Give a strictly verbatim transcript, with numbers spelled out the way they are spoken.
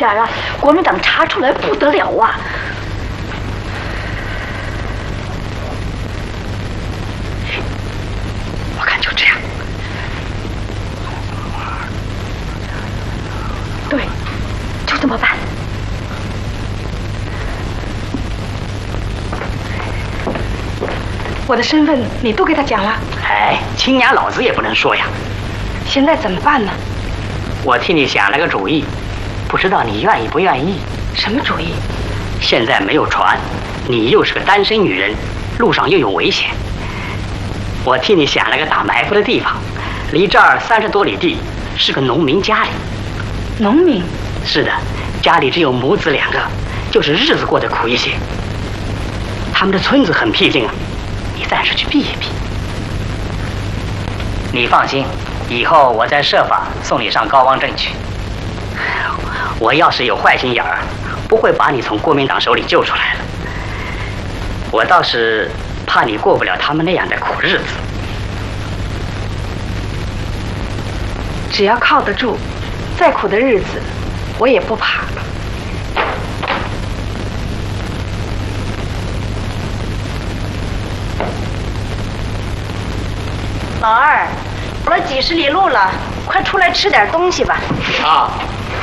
然啊，国民党查出来不得了啊！我看就这样。对，就这么办。我的身份你都给他讲了？ 哎，亲娘老子也不能说呀。 现在怎么办呢？ 我替你想了个主意，不知道你愿意不愿意？ 什么主意？ 现在没有船，你又是个单身女人，路上又有危险。我替你想了个打埋伏的地方，离这儿三十多里地，是个农民家里。 农民？ 是的，家里只有母子两个，就是日子过得苦一些。他们的村子很僻静啊，你暂时去避一避。你放心，以后我再设法送你上高汪镇去。我要是有坏心眼儿，不会把你从国民党手里救出来了。我倒是怕你过不了他们那样的苦日子。 只要靠得住，再苦的日子我也不怕。老二，走了几十里路了，快出来吃点东西吧。 啊。